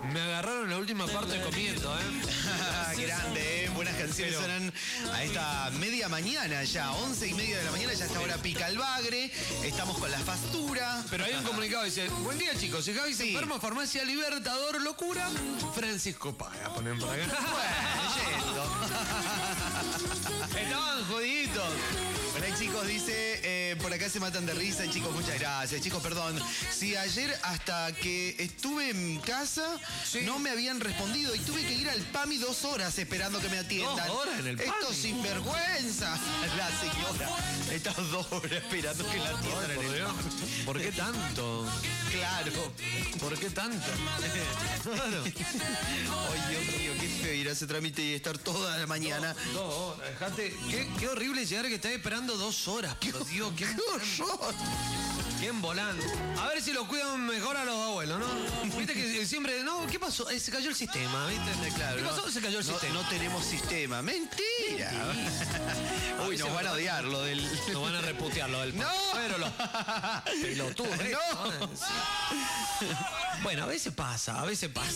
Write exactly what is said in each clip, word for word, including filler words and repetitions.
Me agarraron la última parte comiendo, ¿eh? Grande, ¿eh? Buenas canciones Pero... suenan a esta media mañana ya, once y media de la mañana, ya está ahora pica el bagre, estamos con la fastura. Pero hay un comunicado que dice, buen día chicos, si Javi se Sí. enferma, farmacia Libertador, locura, Francisco Paga, ponen por acá. Bueno, yendo. Estaban jodiditos. Hola chicos, dice, eh, por acá se matan de risa, chicos, muchas gracias. Chicos, perdón, si ayer hasta que estuve en casa Sí. no me habían respondido y tuve que ir al PAMI dos horas esperando que me atiendan. ¿Dos horas en el Esto PAMI? sinvergüenza. La señora, estas dos horas esperando que la atiendan Ay, en por el Dios. PAMI. ¿Por qué tanto? Claro. ¿Por qué tanto? Claro. Ay, Dios mío, qué feo ir a ese trámite y estar toda la mañana. Dos horas, dejate. Qué, qué horrible llegar que estás esperando dos horas. Por Dios, qué, ¡Qué horror! qué volando. A ver si los cuidan mejor a los abuelos, ¿no? Viste que siempre, no, ¿qué pasó? Eh, Se cayó el sistema, ¿viste? Claro, ¿Qué pasó? no, Se cayó el no, sistema. no tenemos sistema. ¡Mentira! Uy, nos van a odiar lo del... Nos van a reputear lo del... ¡No! Pero lo... Pelotudo. ¿eh? ¡No! Bueno, a veces pasa, a veces pasa.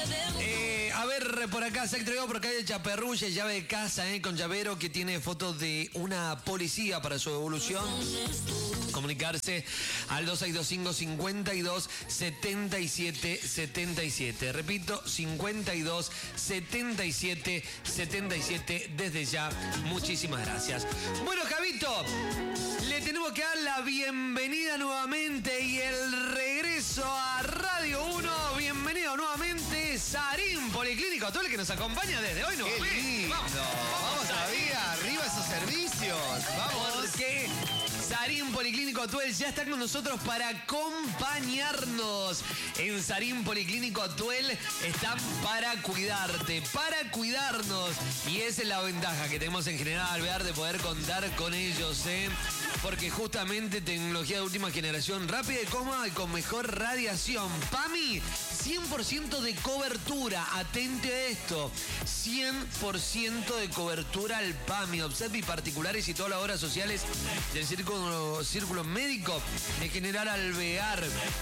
Eh, a ver, por acá se ha entregado por acá el chaperrulle, llave de casa, eh, con llavero, que tiene fotos de una policía para su devolución. Comunicarse al dos seis dos cinco, cincuenta y dos, setenta y siete, setenta y siete. Repito, cincuenta y dos, setenta y siete, setenta y siete. Desde ya, muchísimas gracias. Bueno, Javito, le tenemos que dar la bienvenida nuevamente y el regreso a Radio uno. Bienvenido nuevamente, Sarín Policlínico, todo el que nos acompaña desde hoy. ¡Qué lindo! Vamos, Vamos todavía, arriba esos servicios. Vamos. Porque Sarín Policlínico Atuel ya está con nosotros para acompañarnos. En Sarín Policlínico Atuel están para cuidarte, para cuidarnos. Y esa es la ventaja que tenemos en General Alvear de poder contar con ellos, ¿eh? Porque justamente tecnología de última generación, rápida y cómoda y con mejor radiación. PAMI, cien por ciento de cobertura. Atente a esto. cien por ciento de cobertura al PAMI. Observi particulares y todas las obras sociales del círculo, círculo médico de General Alvear.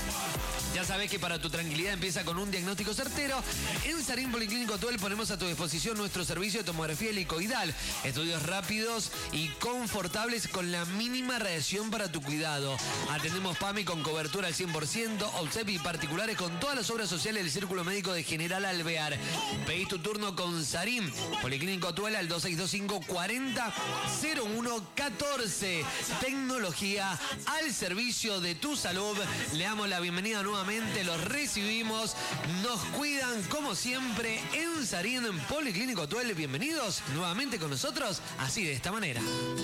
Ya sabes que para tu tranquilidad empieza con un diagnóstico certero. En Sarín Policlínico Atuel ponemos a tu disposición nuestro servicio de tomografía helicoidal. Estudios rápidos y confortables con la mínima radiación para tu cuidado. Atendemos PAMI con cobertura al cien por ciento. Obsepi particulares con todas las obras sociales del Círculo Médico de General Alvear. Pedí tu turno con Sarín Policlínico Atuel al dos seis dos cinco, cuarenta, cero uno catorce. Tecnología al servicio de tu salud. Le damos la bienvenida nuevamente, los recibimos, nos cuidan como siempre en Sarín Policlínico Atuel. Bienvenidos nuevamente con nosotros, así de esta manera.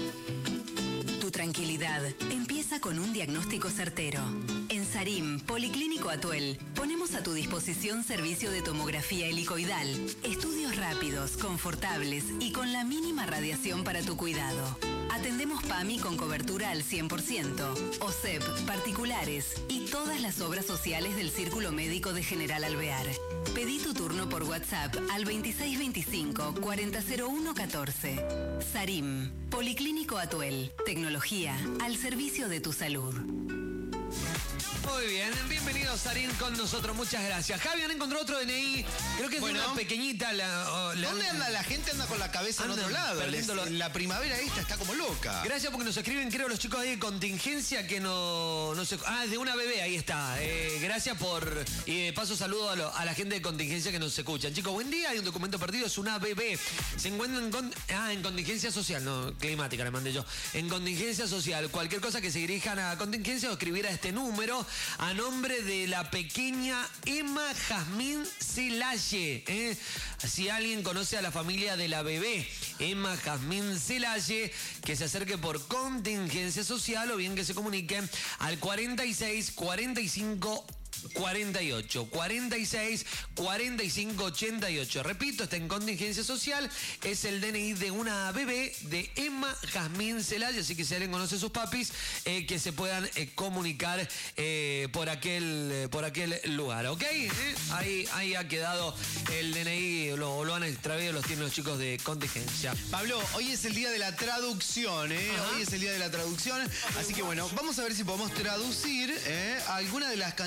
Tu tranquilidad empieza con un diagnóstico certero. En Sarín Policlínico Atuel ponemos a tu disposición servicio de tomografía helicoidal, estudios rápidos, confortables y con la mínima radiación para tu cuidado. Atendemos PAMI con cobertura al cien por ciento, OSEP, particulares y todas las obras sociales del Círculo Médico de General Alvear. Pedí tu turno por WhatsApp al veintiséis veinticinco, cuarenta cero uno catorce. Sarín Policlínico Atuel. Tecnología al servicio de tu salud. Muy bien, bienvenidos Sarín con nosotros, muchas gracias. Javi, han encontrado otro D N I, creo que es Bueno. una pequeñita. La, o, la- ¿Dónde anda la gente? Anda con la cabeza en Andan otro lado. perdiéndolo. Les- la primavera esta está como loca. Gracias porque nos escriben, creo, los chicos ahí de contingencia que no, no sé. Ah, de una bebé, ahí está. Eh, gracias por. Y de paso saludo a, lo- a la gente de contingencia que nos escuchan. Chicos, buen día. Hay un documento perdido, es una bebé. Se encuentra en, con- ah, en contingencia social, no, climática le mandé yo. En contingencia social. Cualquier cosa que se dirijan a contingencia o escribir a este número a nombre de la pequeña Emma Jazmín Celaye. ¿eh? Si alguien conoce a la familia de la bebé Emma Jazmín Celaye, que se acerque por contingencia social o bien que se comunique al cuarenta y seis, cuarenta y cinco, cuarenta y ocho, cuarenta y seis, cuarenta y cinco, ochenta y ocho. Repito, está en contingencia social. Es el D N I de una bebé de Emma Jazmín Celaya. Así que si alguien conoce a sus papis, eh, que se puedan eh, comunicar eh, por, aquel, eh, por aquel lugar. ¿Ok? ¿Eh? Ahí, ahí ha quedado el D N I. Lo, lo han extraído, los tienen los chicos de contingencia. Pablo, hoy es el día de la traducción, ¿eh? Ajá. Hoy es el día de la traducción. Así que bueno, vamos a ver si podemos traducir ¿eh? alguna de las canciones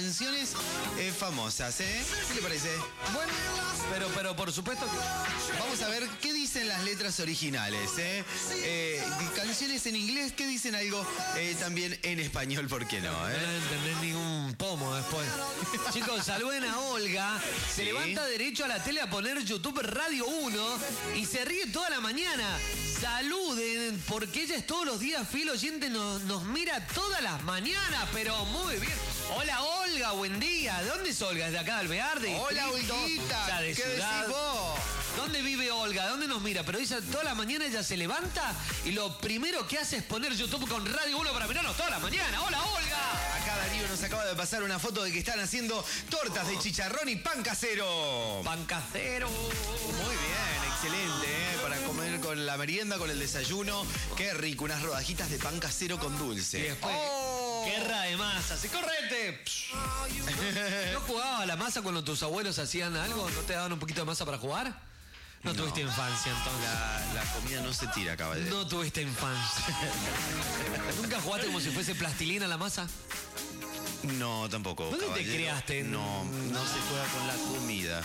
canciones eh, famosas, ¿eh? ¿Qué le parece? Bueno, pero, pero por supuesto que... Vamos a ver qué dicen las letras originales, ¿eh? eh canciones en inglés, ¿qué dicen algo eh, también en español? ¿Por qué no? ¿eh? No entendés ningún pomo después. Chicos, saluden a Olga. Se Sí. levanta derecho a la tele a poner YouTube Radio uno y se ríe toda la mañana. Saluden, porque ella es todos los días fiel oyente, nos, nos mira todas las mañanas, pero muy bien. Hola Olga, buen día. ¿De dónde es Olga? ¿Es de acá de Alvear? ¿De Hola, distrito? Olguita. O sea, de ¿Qué ciudad. decís vos? ¿Dónde vive Olga? ¿Dónde nos mira? Pero ella toda la mañana ella se levanta y lo primero que hace es poner YouTube con Radio uno para mirarnos toda la mañana. ¡Hola, Olga! Acá Darío nos acaba de pasar una foto de que están haciendo tortas de chicharrón y pan casero. Pan casero. Muy bien, excelente, ¿eh? Para comer con la merienda, con el desayuno. Qué rico, unas rodajitas de pan casero con dulce. Y después, ¡Oh! guerra de masa. ¡Se correte! ¿No jugabas a la masa cuando tus abuelos hacían algo? ¿No te daban un poquito de masa para jugar? No, No. tuviste infancia entonces. La, la comida no se tira, caballero. No tuviste infancia. ¿Nunca jugaste como si fuese plastilina la masa? No, tampoco. ¿Dónde te caballero. criaste? No, no se juega con la comida.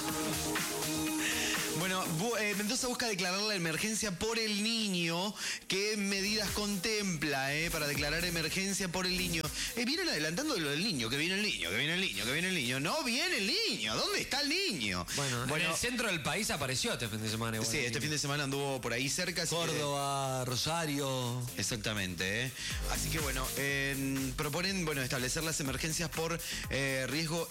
Bueno, bu- eh, Mendoza busca declarar la emergencia por el niño. ¿Qué medidas contempla eh, para declarar emergencia por el niño? Eh, vienen adelantando lo del niño, que viene el niño, que viene el niño, que viene el niño. No viene el niño. ¿Dónde está el niño? Bueno, en el centro del país apareció este fin de semana. Igual. Sí, este fin de semana anduvo por ahí cerca. así que- Córdoba, Rosario. Exactamente, ¿eh? Así que bueno, eh, proponen bueno, establecer las emergencias por eh, riesgo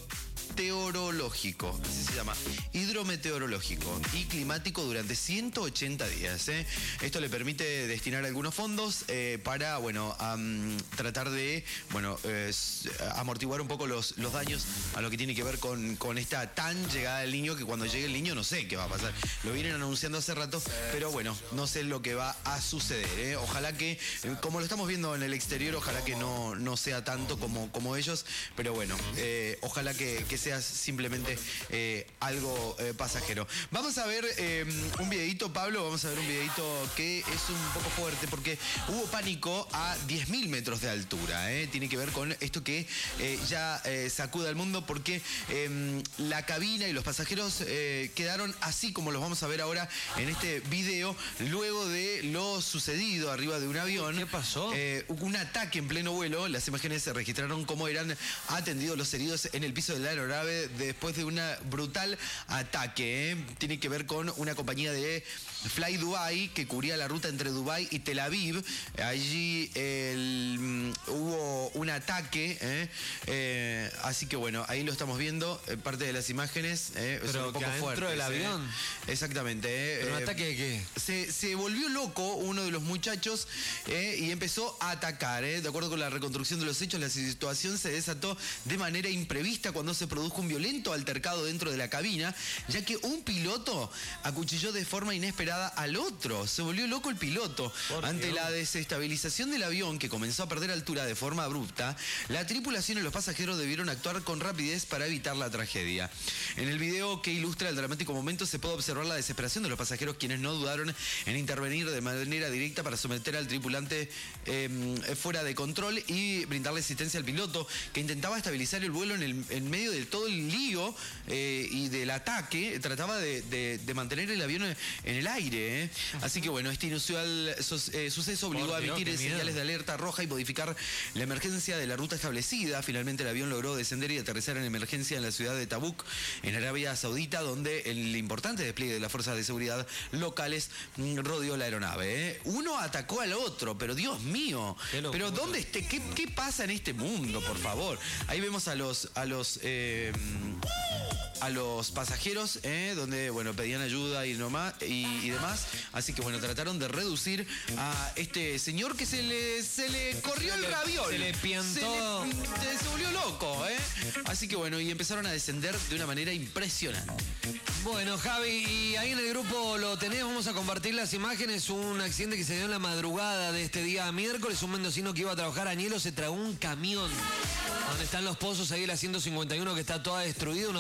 hidrometeorológico, así se llama, hidrometeorológico y climático durante ciento ochenta días. ¿eh? Esto le permite destinar algunos fondos eh, para, bueno, am, tratar de, bueno, eh, s- amortiguar un poco los, los daños a lo que tiene que ver con, con esta tan llegada del niño, que cuando llegue el niño no sé qué va a pasar. Lo vienen anunciando hace rato, pero bueno, no sé lo que va a suceder. ¿eh? Ojalá que, eh, como lo estamos viendo en el exterior, ojalá que no, no sea tanto como, como ellos, pero bueno, eh, ojalá que, que sea simplemente eh, algo eh, pasajero. Vamos a ver eh, un videito, Pablo, vamos a ver un videito que es un poco fuerte porque hubo pánico a diez mil metros de altura. ¿eh? Tiene que ver con esto que eh, ya eh, sacude al mundo porque eh, la cabina y los pasajeros eh, quedaron así como los vamos a ver ahora en este video, luego de lo sucedido arriba de un avión. ¿Qué pasó? Eh, hubo un ataque en pleno vuelo. Las imágenes se registraron cómo eran atendidos los heridos en el piso de la aeronave después de un brutal ataque. ¿eh? Tiene que ver con una compañía de Fly Dubai que cubría la ruta entre Dubai y Tel Aviv. Allí el, mm, hubo un ataque. ¿eh? Eh, así que bueno, ahí lo estamos viendo, eh, parte de las imágenes. ¿eh? Son Pero un poco que adentro fuertes, del ¿eh? avión. Exactamente. ¿eh? ¿Pero un Eh, ataque de qué? Se, se volvió loco uno de los muchachos eh, y empezó a atacar. eh. De acuerdo con la reconstrucción de los hechos, la situación se desató de manera imprevista cuando se produjo un violento altercado dentro de la cabina, ya que un piloto acuchilló de forma inesperada al otro. Se volvió loco el piloto. Por Ante Dios. la desestabilización del avión, que comenzó a perder altura de forma abrupta, la tripulación y los pasajeros debieron actuar con rapidez para evitar la tragedia. En el video que ilustra el dramático momento se puede observar la desesperación de los pasajeros, quienes no dudaron en intervenir de manera directa para someter al tripulante eh, fuera de control y brindarle asistencia al piloto, que intentaba estabilizar el vuelo en, el, en medio de todo el lío eh, y del ataque. Trataba de, de- de mantener el avión en el aire. ¿eh? Así que bueno, este inusual sus- eh, suceso obligó Por a Dios, emitir qué miedo. señales de alerta roja y modificar la emergencia de la ruta establecida. Finalmente el avión logró descender y aterrizar en emergencia en la ciudad de Tabuk, en Arabia Saudita, donde el importante despliegue de las fuerzas de seguridad locales mm, rodeó la aeronave. ¿eh? Uno atacó al otro, pero Dios mío, Qué locura. pero ¿dónde esté? ¿Qué, qué pasa en este mundo, por favor? Ahí vemos a los a los eh, a los pasajeros, ¿eh? donde bueno pedían ayuda y nomás y, y demás. Así que bueno, trataron de reducir a este señor que se le se le corrió el le- raviol. se le piantó. Se, le- se volvió loco, ¿eh? Así que bueno, y empezaron a descender de una manera impresionante. Bueno, Javi, y ahí en el grupo lo tenés, vamos a compartir las imágenes. Un accidente que se dio en la madrugada de este día miércoles. Un mendocino que iba a trabajar a Añelo se tragó un camión. Donde están los pozos, ahí la ciento cincuenta y uno que está toda destruida. Una Toyota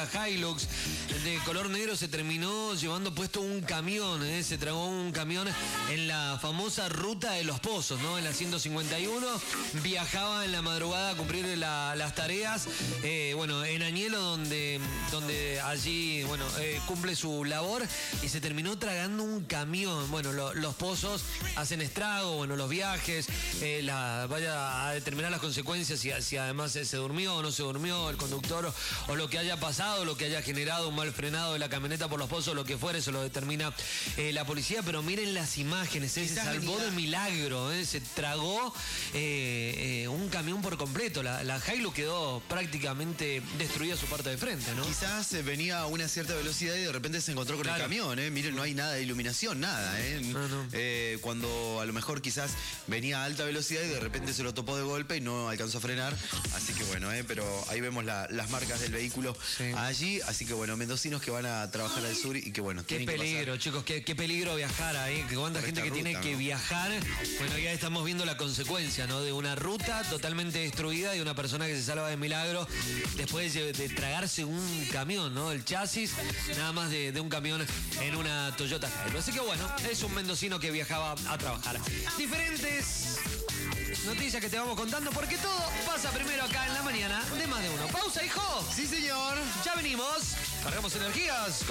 Hilux de color negro se terminó llevando puesto un camión, ¿eh? Se tragó un camión en la famosa ruta de Los Pozos, ¿no? En la ciento cincuenta y uno, viajaba en la madrugada a cumplir la, las tareas, eh, bueno, en Añelo, donde, donde allí, bueno, eh, cumple su labor, y se terminó tragando un camión. Bueno, lo, los pozos hacen estrago, bueno, los viajes, eh, la, vaya a determinar las consecuencias, si, si además se, se durmió o no se durmió el conductor, o, o lo que haya pasado, lo que haya generado un mal frenado de la camioneta por los pozos, lo que fuere, eso lo determina eh, la policía. Pero miren las imágenes, eh, se salvó venía... de milagro, eh, se tragó eh, eh, un camión por completo. La, la Hilux quedó prácticamente destruida su parte de frente, ¿no? Quizás eh, venía a una cierta velocidad y de repente se encontró con claro. el camión, ¿eh? Miren, no hay nada de iluminación, nada, ¿eh? No, no. Eh, cuando a lo mejor quizás venía a alta velocidad y de repente se lo topó de golpe y no alcanzó a frenar. Así que bueno, ¿eh? Pero ahí vemos la, las marcas del vehículo sí. allí. Así que bueno, mendocinos que van a trabajar al sur y que bueno, qué peligro, que chicos, qué, qué peligro viajar ahí. Cuánta gente que ruta, tiene que ¿no? viajar. Bueno, ya estamos viendo la consecuencia, ¿no? De una ruta totalmente destruida y una persona que se salva de milagro después de, de tragarse un camión, ¿no? El chasis, nada más de, de un camión en una Toyota Hilux. Así que bueno, es un mendocino que viajaba a trabajar. Diferentes noticias que te vamos contando, porque todo pasa primero acá en la mañana de Más de Uno. Pausa, hijo. Sí, señor. Ya venimos. Cargamos energías.